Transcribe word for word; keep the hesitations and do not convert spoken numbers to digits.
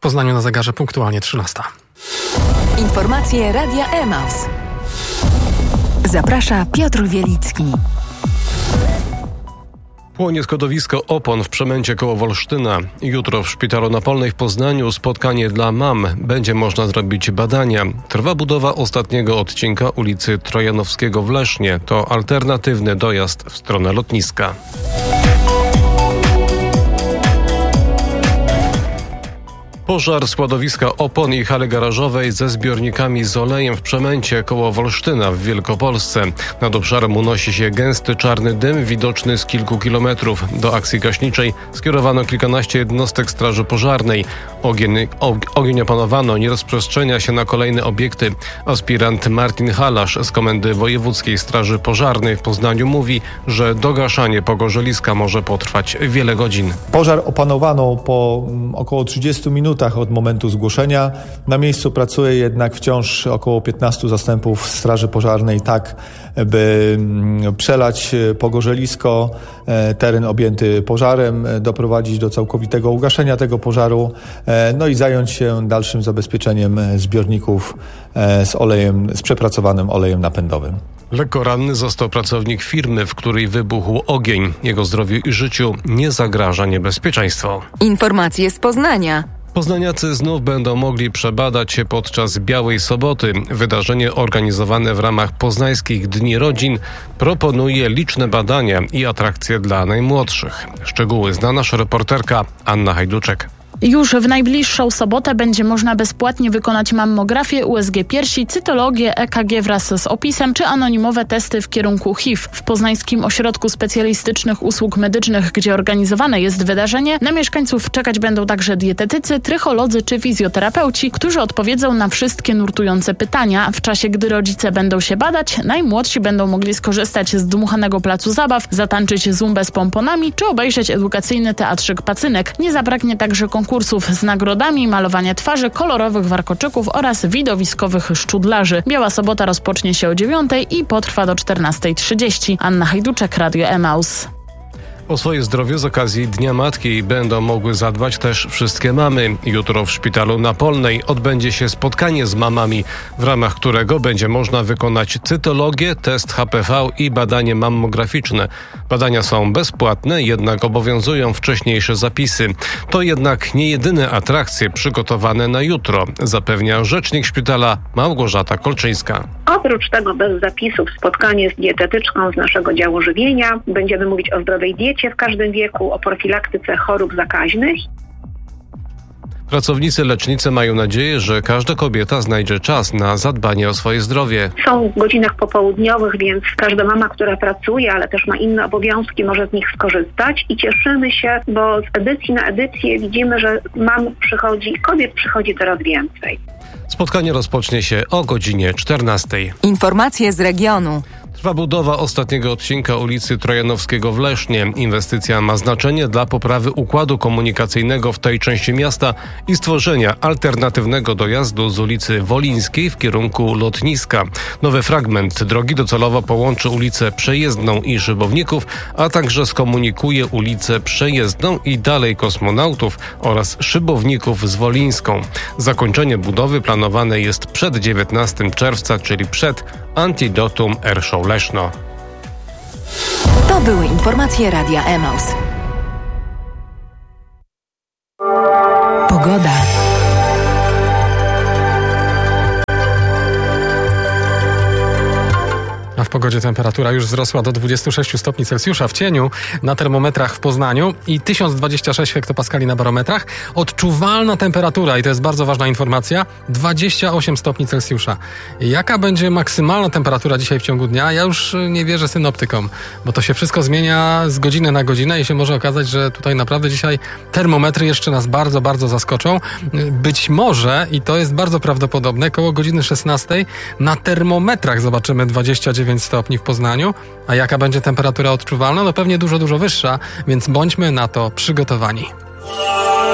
Poznaniu na zegarze punktualnie trzynasta. Informacje Radia Emaus. Zaprasza Piotr Wielicki. Płonie składowisko opon w Przemęcie koło Wolsztyna. Jutro w Szpitalu Napolnej w Poznaniu spotkanie dla mam. Będzie można zrobić badania. Trwa budowa ostatniego odcinka ulicy Trojanowskiego w Lesznie. To alternatywny dojazd w stronę lotniska. Pożar składowiska opon i hali garażowej ze zbiornikami z olejem w Przemęcie koło Wolsztyna w Wielkopolsce. Nad obszarem unosi się gęsty czarny dym widoczny z kilku kilometrów. Do akcji gaśniczej skierowano kilkanaście jednostek straży pożarnej. Ogień, ogień opanowano, nie rozprzestrzenia się na kolejne obiekty. Aspirant Martin Halasz z Komendy Wojewódzkiej Straży Pożarnej w Poznaniu mówi, że dogaszanie pogorzeliska może potrwać wiele godzin. Pożar opanowano po około trzydziestu minutach od momentu zgłoszenia. Na miejscu pracuje jednak wciąż około piętnastu zastępów Straży Pożarnej, tak by przelać pogorzelisko, teren objęty pożarem, doprowadzić do całkowitego ugaszenia tego pożaru, no i zająć się dalszym zabezpieczeniem zbiorników z olejem, z przepracowanym olejem napędowym. Lekko ranny został pracownik firmy, w której wybuchł ogień. Jego zdrowiu i życiu nie zagraża niebezpieczeństwo. Informacje z Poznania. Poznaniacy znów będą mogli przebadać się podczas Białej Soboty. Wydarzenie organizowane w ramach Poznańskich Dni Rodzin proponuje liczne badania i atrakcje dla najmłodszych. Szczegóły zna nasza reporterka Anna Hajduczek. Już w najbliższą sobotę będzie można bezpłatnie wykonać mammografię, U S G piersi, cytologię, E K G wraz z opisem czy anonimowe testy w kierunku H I V. W Poznańskim Ośrodku Specjalistycznych Usług Medycznych, gdzie organizowane jest wydarzenie, na mieszkańców czekać będą także dietetycy, trycholodzy czy fizjoterapeuci, którzy odpowiedzą na wszystkie nurtujące pytania. W czasie, gdy rodzice będą się badać, najmłodsi będą mogli skorzystać z dmuchanego placu zabaw, zatańczyć zumbę z pomponami czy obejrzeć edukacyjny teatrzyk Pacynek. Nie zabraknie także konkursów z nagrodami, malowania twarzy, kolorowych warkoczyków oraz widowiskowych szczudlarzy. Biała Sobota rozpocznie się o dziewiątej i potrwa do czternastej trzydzieści. Anna Hajduczek, Radio Emaus. O swoje zdrowie z okazji Dnia Matki będą mogły zadbać też wszystkie mamy. Jutro w Szpitalu Napolnej odbędzie się spotkanie z mamami, w ramach którego będzie można wykonać cytologię, test H P V i badanie mammograficzne. Badania są bezpłatne, jednak obowiązują wcześniejsze zapisy. To jednak nie jedyne atrakcje przygotowane na jutro, zapewnia rzecznik szpitala Małgorzata Kolczyńska. Oprócz tego bez zapisów spotkanie z dietetyczką z naszego działu żywienia. Będziemy mówić o zdrowej diecie w każdym wieku, o profilaktyce chorób zakaźnych. Pracownicy lecznicy mają nadzieję, że każda kobieta znajdzie czas na zadbanie o swoje zdrowie. Są w godzinach popołudniowych, więc każda mama, która pracuje, ale też ma inne obowiązki, może z nich skorzystać i cieszymy się, bo z edycji na edycję widzimy, że mam przychodzi, kobiet przychodzi coraz więcej. Spotkanie rozpocznie się o godzinie czternastej. Informacje z regionu. Trwa budowa ostatniego odcinka ulicy Trojanowskiego w Lesznie. Inwestycja ma znaczenie dla poprawy układu komunikacyjnego w tej części miasta i stworzenia alternatywnego dojazdu z ulicy Wolińskiej w kierunku lotniska. Nowy fragment drogi docelowo połączy ulicę Przejezdną i Szybowników, a także skomunikuje ulicę Przejezdną i dalej Kosmonautów oraz Szybowników z Wolińską. Zakończenie budowy planowane jest przed dziewiętnastego czerwca, czyli przed Antidotum Air Show Leszno. To były informacje Radia Emaus. Pogoda. A w pogodzie temperatura już wzrosła do dwudziestu sześciu stopni Celsjusza w cieniu na termometrach w Poznaniu i tysiąc dwadzieścia sześć hektopaskali na barometrach. Odczuwalna temperatura, i to jest bardzo ważna informacja, dwadzieścia osiem stopni Celsjusza. Jaka będzie maksymalna temperatura dzisiaj w ciągu dnia? Ja już nie wierzę synoptykom, bo to się wszystko zmienia z godziny na godzinę i się może okazać, że tutaj naprawdę dzisiaj termometry jeszcze nas bardzo, bardzo zaskoczą. Być może, i to jest bardzo prawdopodobne, koło godziny szesnastej na termometrach zobaczymy dwadzieścia dziewięć stopni w Poznaniu. A jaka będzie temperatura odczuwalna? No pewnie dużo, dużo wyższa, więc bądźmy na to przygotowani.